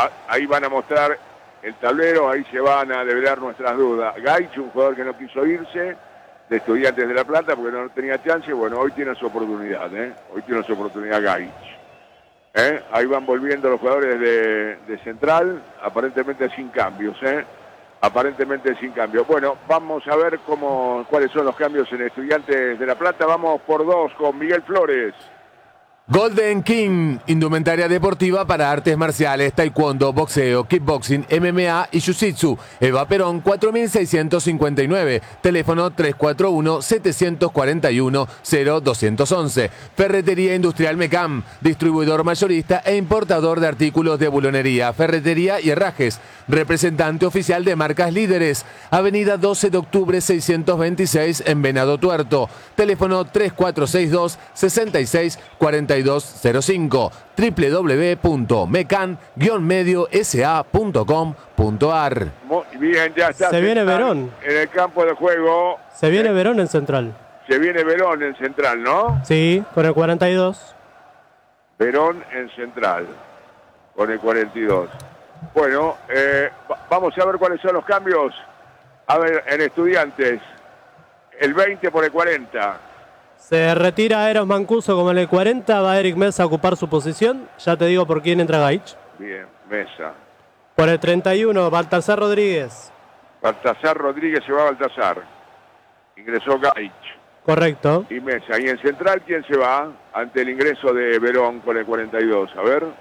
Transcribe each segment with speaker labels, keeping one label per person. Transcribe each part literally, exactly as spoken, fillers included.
Speaker 1: ahí van a mostrar el tablero, ahí se van a develar nuestras dudas. Gaich, un jugador que no quiso irse, de Estudiantes de La Plata, porque no tenía chance. Bueno, hoy tiene su oportunidad, ¿eh? Hoy tiene su oportunidad Gaich. ¿Eh? Ahí van volviendo los jugadores de, de Central, aparentemente sin cambios, ¿eh? Aparentemente sin cambios. Bueno, vamos a ver cómo, cuáles son los cambios en Estudiantes de La Plata. Vamos por dos con Miguel Flores.
Speaker 2: Golden King, indumentaria deportiva para artes marciales, taekwondo, boxeo, kickboxing, M M A y jiu-jitsu. Eva Perón, cuatro mil seiscientos cincuenta y nueve. Teléfono tres cuatro uno, siete cuatro uno, cero dos once. Ferretería Industrial Mecam, distribuidor mayorista e importador de artículos de bulonería, ferretería y herrajes. Representante oficial de marcas líderes. Avenida doce de octubre seiscientos veintiséis en Venado Tuerto. Teléfono tres cuatro seis dos, seis seis cuatro dos cero cinco. doble u doble u doble u punto mecan guion medio s a punto com punto a r.
Speaker 1: Muy bien, ya está.
Speaker 3: Se viene Verón.
Speaker 1: En el campo de juego.
Speaker 3: Se viene eh, Verón en Central.
Speaker 1: Se viene Verón en Central, ¿no?
Speaker 3: Sí, con el cuarenta y dos.
Speaker 1: Verón en Central, con el cuarenta y dos. Bueno, eh, vamos a ver cuáles son los cambios. A ver, en Estudiantes, el veinte por el cuarenta.
Speaker 3: Se retira Eros Mancuso como en el cuarenta, va Eric Mesa a ocupar su posición. Ya te digo por quién entra Gaich.
Speaker 1: Bien, Mesa.
Speaker 3: Por el treinta y uno, Baltasar Rodríguez.
Speaker 1: Baltasar Rodríguez se va a Baltasar. Ingresó Gaich.
Speaker 3: Correcto.
Speaker 1: Y Mesa. Y en Central, ¿quién se va? Ante el ingreso de Verón con el cuarenta y dos. A ver.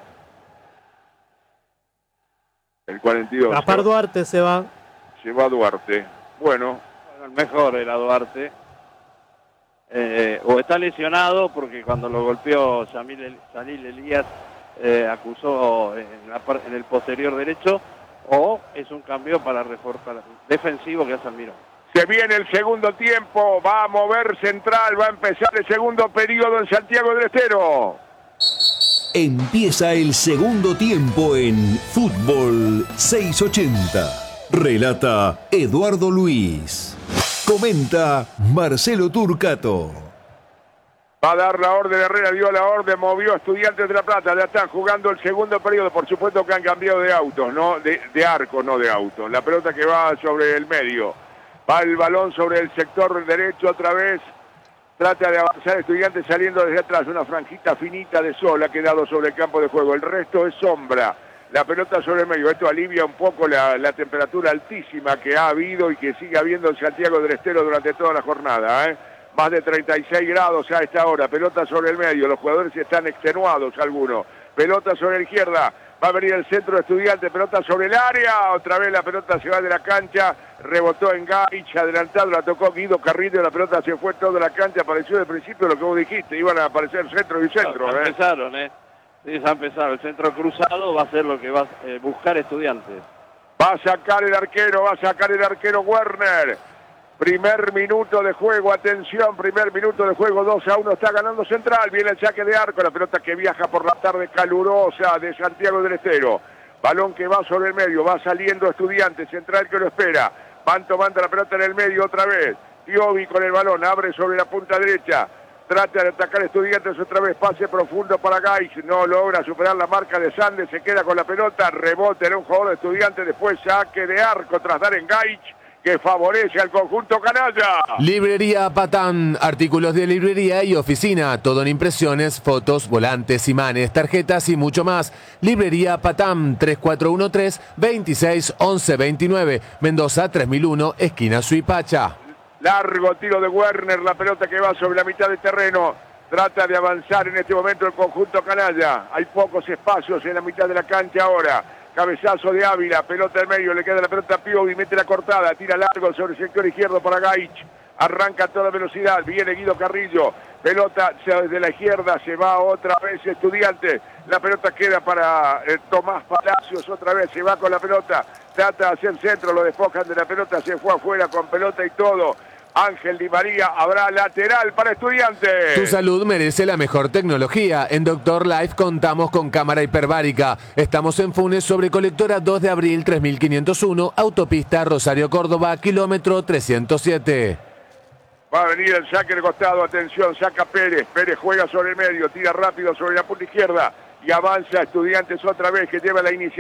Speaker 1: El cuarenta y dos.
Speaker 3: Gaspar Duarte se va.
Speaker 1: Se va Duarte. Bueno.
Speaker 4: Bueno, el mejor era Duarte. Eh, o está lesionado porque cuando lo golpeó Yamil Elías eh, acusó en, la, en el posterior derecho, o es un cambio para reforzar defensivo que hace Almirón.
Speaker 1: Se viene el segundo tiempo, va a mover Central, va a empezar el segundo periodo en Santiago del Estero.
Speaker 5: Empieza el segundo tiempo en Fútbol seiscientos ochenta. Relata Eduardo Luis. Comenta Marcelo Turcato.
Speaker 1: Va a dar la orden, Herrera dio la orden, movió a Estudiantes de La Plata, ya están jugando el segundo periodo, por supuesto que han cambiado de autos, ¿no? De, de arco, no de autos. La pelota que va sobre el medio, va el balón sobre el sector derecho otra vez, trata de avanzar Estudiantes saliendo desde atrás, una franjita finita de sol ha quedado sobre el campo de juego, el resto es sombra. La pelota sobre el medio, esto alivia un poco la, la temperatura altísima que ha habido y que sigue habiendo en Santiago del Estero durante toda la jornada, ¿eh? Más de treinta y seis grados a esta hora, pelota sobre el medio, los jugadores están extenuados algunos, pelota sobre la izquierda, va a venir el centro de Estudiantes, pelota sobre el área, otra vez la pelota se va de la cancha, rebotó en Gaich, adelantado, la tocó Guido Carrillo, la pelota se fue toda la cancha, apareció de principio lo que vos dijiste, iban a aparecer centro y centro.
Speaker 4: No,
Speaker 1: ¿eh?
Speaker 4: Empezaron, ¿eh? Sí, ya empezaron, el centro cruzado va a ser lo que va a eh, buscar Estudiantes.
Speaker 1: Va a sacar el arquero, va a sacar el arquero Werner. Primer minuto de juego, atención, primer minuto de juego, dos a uno, está ganando Central, viene el saque de arco, la pelota que viaja por la tarde calurosa de Santiago del Estero. Balón que va sobre el medio, va saliendo Estudiantes, Central que lo espera. Van tomando la pelota en el medio otra vez. Piovi con el balón, abre sobre la punta derecha. Trata de atacar Estudiantes otra vez, pase profundo para Gaich, no logra superar la marca de Sandes, se queda con la pelota, rebote en un jugador de Estudiantes, después saque de arco tras dar en Gaich, que favorece al conjunto canalla.
Speaker 2: Librería Patán, artículos de librería y oficina, todo en impresiones, fotos, volantes, imanes, tarjetas y mucho más. Librería Patán, tres cuatro uno tres, veintiséis once veintinueve, Mendoza tres mil uno, esquina Suipacha.
Speaker 1: Largo tiro de Werner, la pelota que va sobre la mitad del terreno. Trata de avanzar en este momento el conjunto canalla. Hay pocos espacios en la mitad de la cancha ahora. Cabezazo de Ávila, pelota en medio, le queda la pelota a Piovi, mete la cortada, tira largo sobre el sector izquierdo para Gaich. Arranca a toda velocidad, viene Guido Carrillo. Pelota desde la izquierda, se va otra vez Estudiantes. La pelota queda para eh, Tomás Palacios, otra vez se va con la pelota. Trata de hacer centro, lo despojan de la pelota, se fue afuera con pelota y todo. Ángel Di María, habrá lateral para Estudiantes.
Speaker 2: Tu salud merece la mejor tecnología. En Doctor Life contamos con cámara hiperbárica. Estamos en Funes sobre Colectora dos de abril tres mil quinientos uno, autopista Rosario Córdoba, kilómetro trescientos siete.
Speaker 1: Va a venir el saque de costado, atención, saca Pérez. Pérez juega sobre el medio, tira rápido sobre la punta izquierda y avanza Estudiantes otra vez que lleva la iniciativa.